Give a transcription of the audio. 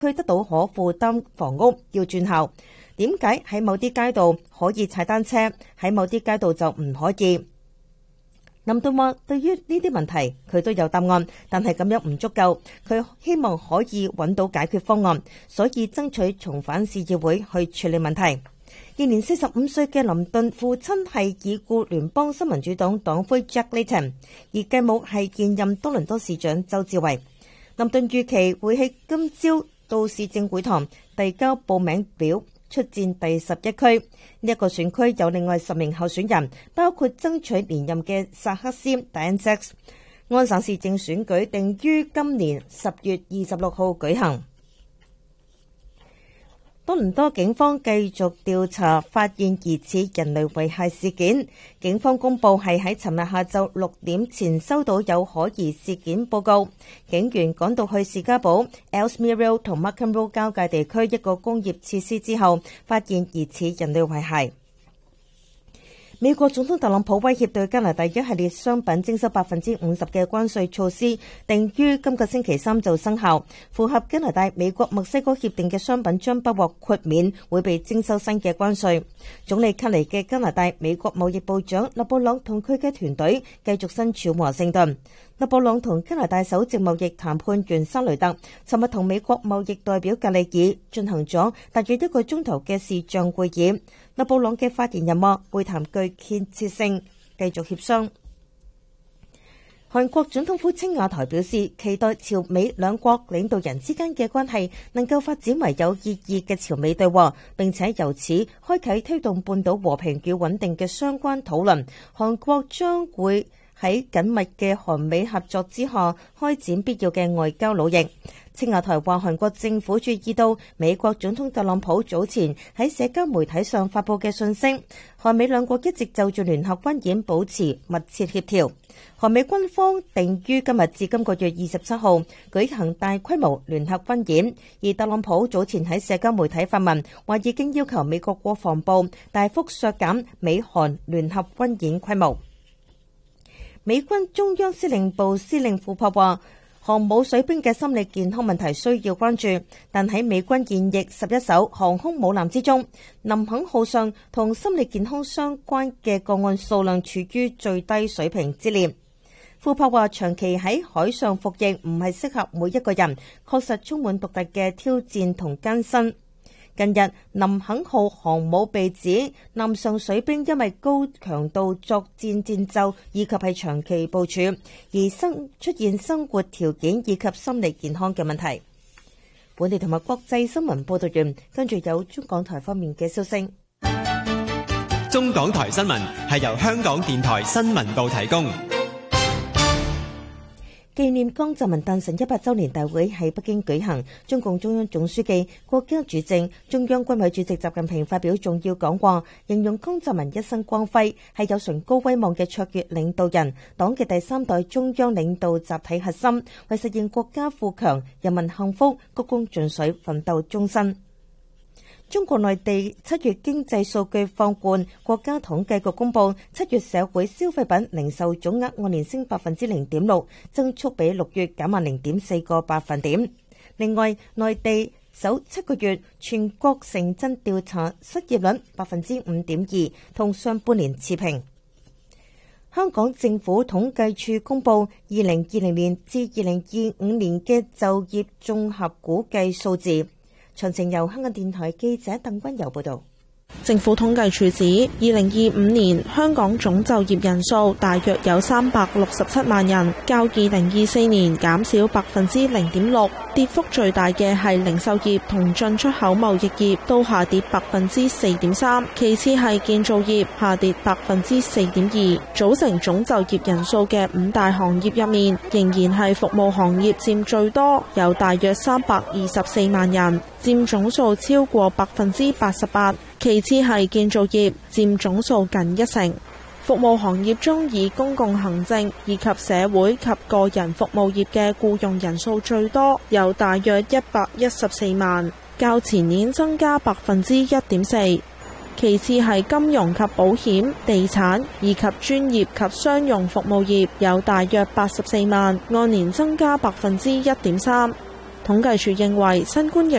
區得到可負擔房屋要轉校。點解喺某啲街道可以踩單車，喺某啲街道就唔可以？林頓話：對於呢啲問題，佢都有答案，但係咁樣唔足夠。佢希望可以揾到解決方案，所以爭取重返市議會去處理問題。現年45歲嘅林頓父親係已故聯邦新民主黨黨魁 Jack Layton， 而繼母係現任多倫多市長周志偉。林頓預期會喺今朝到市政會堂遞交報名表，出戰第11區。呢一個選區有另外10名候選人，包括爭取連任嘅薩克斯 Dianne Saxe。安省市政選舉定於今年10月26號舉行。多倫多警方繼續調查發現疑似人類遺骸事件。警方公佈係喺尋日下晝6點前收到有可疑事件報告，警員趕到去士嘉堡 Ellesmere Road 同 Markham Road 交界地區一個工業設施之後，發現疑似人類遺骸。美國總統特朗普威脅對加拿大一系列商品徵收50%嘅關稅措施，定於今個星期3就生效。符合加拿大、美國、墨西哥協定嘅商品將不獲豁免，會被徵收新嘅關稅。總理卡尼嘅加拿大美國貿易部長勒布朗同佢嘅團隊繼續身處華盛頓。勒布朗同加拿大首席貿易談判員沙雷特尋日同美國貿易代表格里爾進行咗大約1個鐘頭嘅視像會議。勒布朗嘅發言人話，會談具建設性，繼續協商。韓國總統府青瓦台表示，期待朝美兩國領導人之間嘅關係能夠發展為有意義嘅朝美對話，並且由此開啟推動半島和平與穩定嘅相關討論。韓國將會喺緊密嘅韓美合作之下開展必要嘅外交努力。青瓦台話，韓國政府注意到美國總統特朗普早前喺社交媒體上發佈嘅訊息，韓美兩國一直就住聯合軍演保持密切協調。韓美軍方定於今日至今個月27號舉行大規模聯合軍演，而特朗普早前喺社交媒體發文，話已經要求美國國防部大幅削減美韓聯合軍演規模。美軍中央司令部司令庫珀話，航母水兵嘅心理健康問題需要關注，但喺美軍現役11艘航空母艦之中，林肯號上同心理健康相關嘅個案數量處於最低水平之列。庫珀話，長期喺海上服役唔係適合每一個人，確實充滿獨特嘅挑戰同艱辛。近日，林肯號航母被指艦上水兵因為高強度作戰戰鬥以及係長期部署而出現生活條件以及心理健康嘅問題。本地同埋國際新聞報道完，跟住有中港台方面嘅消息。 中港台新聞係由香港電台新聞部提供。 紀念江澤民誕辰100週年大會喺北京舉行，中共中央總書記、國家主席、中央軍委主席習近平發表重要講話，形容江澤民一生光輝，係有崇高威望嘅卓越領導人，黨嘅第3代中央領導集體核心，為實現國家富強、人民幸福，鞠躬盡瘁，奮鬥終身。中國內地7月經濟數據放緩，國家統計局公佈7月社會消費品零售總額按年升 0.6%， 增速比6月減慢 0.4個百分點。另外，內地首7個月全國城鎮調查失業率 5.2%， 同上半年持平。香港政府統計處公佈2020年至2025年嘅就業綜合估計數字。詳情由香港電台記者鄧君柔報道。 政府統計處指，2025年香港總就業人數大約有367萬人，較2024年減少 0.6%， 跌幅最大嘅係零售業同進出口貿易業，都下跌 4.3%， 其次係建造業下跌 4.2%。組成總就業人數嘅5大行業入面，仍然係服務行業佔最多，有大約324萬人，佔總數超過 88%。其次係建造業，佔總數近1成。服務行業中以公共行政以及社會及個人服務業嘅僱用人數最多，有大約114萬，較前年增加 1.4%。其次係金融及保險、地產以及專業及商用服務業，有大約84萬，按年增加 1.3%。 統計處認為新冠疫